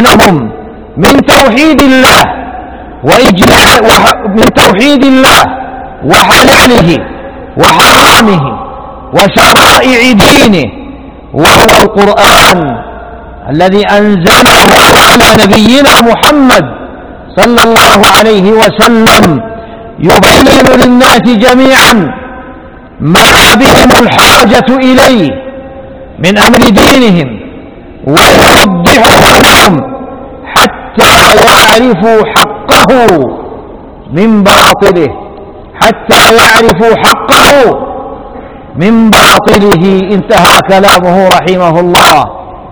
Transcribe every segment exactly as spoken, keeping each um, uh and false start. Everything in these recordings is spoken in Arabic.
بينهم من توحيد الله وإجلال من توحيد الله وحلاله وحرامه وشرائع دينه، وهو القرآن الذي أنزله على نبينا محمد صلى الله عليه وسلم، يبين للناس جميعا ما بهم الحاجة إليه من أمر دينهم، ويوضحه لهم حتى يعرفوا حقه من باطله حتى يعرفوا حقه من باطله. انتهى كلامه رحمه الله.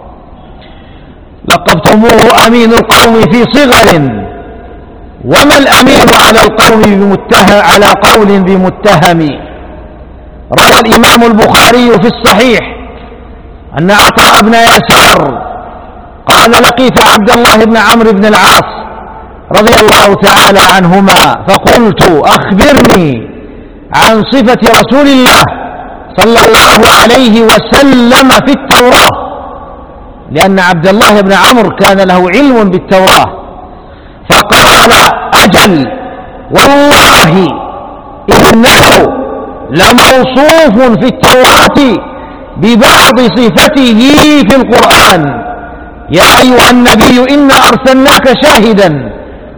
لقبتموه أمين القوم في صغر، وما الأمين على القوم بمتهم على قول بمتهم. روى الإمام البخاري في الصحيح أن عطاء بن يسار قال لقيت عبد الله بن عمرو بن العاص رضي الله تعالى عنهما فقلت أخبرني عن صفة رسول الله صلى الله عليه وسلم في التوراة، لأن عبد الله بن عمرو كان له علم بالتوراة. فقال أجل والله إنه لموصوف في التوراة ببعض صفته في القرآن. يا أيها النبي إنا أرسلناك شاهدا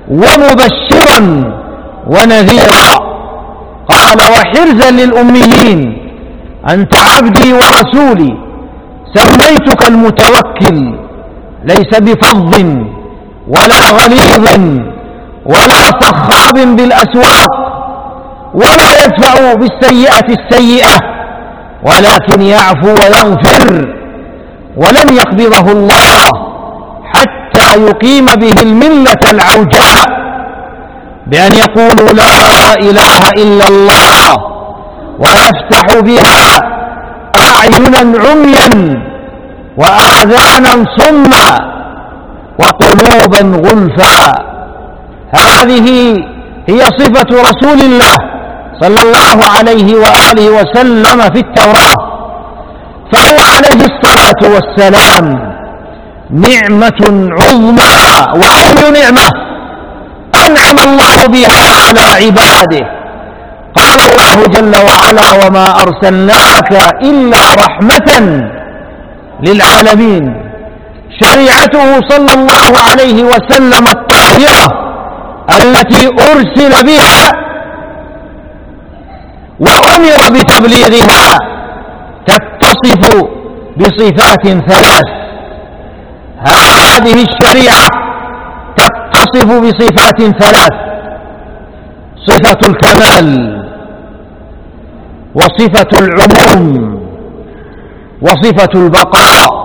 ومبشرا ونذيرا. قال وحرزا للأميين أنت عبدي ورسولي، سميتك المتوكل، ليس بفظ ولا غليظ ولا صخاب بالأسواق، ولا يدفع بالسيئة السيئة، ولكن يعفو ويغفر، ولن يقبضه الله حتى يقيم به الملة العوجاء بأن يقولوا لا إله إلا الله، ويفتح بها أعينا عميا وآذانا صما وقلوبا غلفا. هذه هي صفة رسول الله صلى الله عليه وآله وسلم في التوراة. فهو عليه الصلاة والسلام نعمة عظمى، وأي نعمة أنعم الله بها على عباده. قال الله جل وعلا وما أرسلناك إلا رحمة للعالمين. شريعته صلى الله عليه وسلم الطاهرة التي أرسل بها وأمر بتبليغها تتصف بصفات ثلاث. هذه الشريعة تتصف بصفات ثلاث: صفة الكمال، وصفة العموم، وصفة البقاء.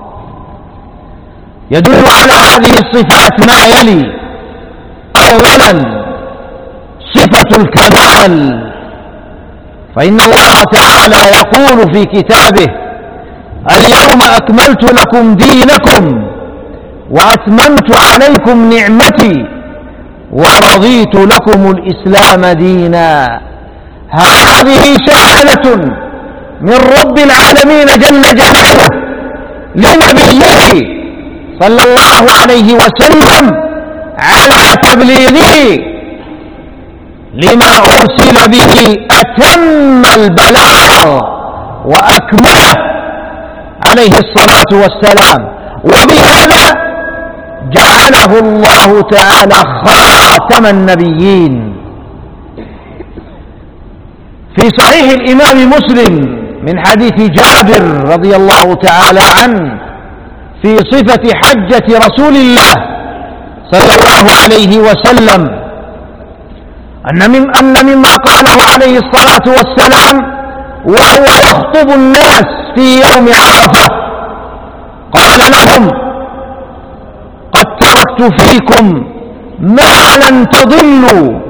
يدل على هذه الصفات ما يلي: أولا صفة الكمال، فإن الله تعالى يقول في كتابه: اليوم أكملت لكم دينكم وأتممت عليكم نعمتي ورضيت لكم الإسلام دينا. هذه شهادة من رب العالمين جل جلاله لنبيه صلى الله عليه وسلم على تبليغه لما أرسل به، أتم البلاغ وأكمله عليه الصلاة والسلام، وبهذا جعله الله تعالى خاتم النبيين. في صحيح الإمام مسلم من حديث جابر رضي الله تعالى عنه في صفة حجة رسول الله صلى الله عليه وسلم أن, من أن مما قاله عليه الصلاة والسلام وهو يخطب الناس في يوم عرفة قال لهم: قد تركت فيكم ما لن تضلوا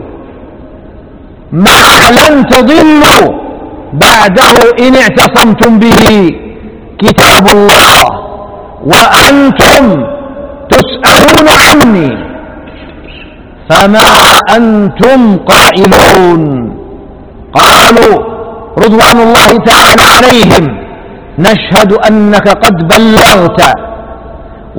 ما لن تضلوا بعده إن اعتصمتم به، كتاب الله وأنتم تسألون عني، فما أنتم قائلون؟ قالوا رضوان الله تعالى عليهم: نشهد أنك قد بلغت